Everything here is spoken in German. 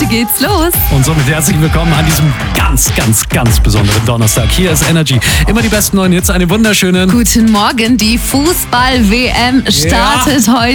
geht's los. Und somit herzlich willkommen an diesem ganz besonderen Donnerstag. Hier ist Energy. Immer die besten neuen Hits. Einen wunderschönen Guten Morgen, die Fußball-WM startet heute.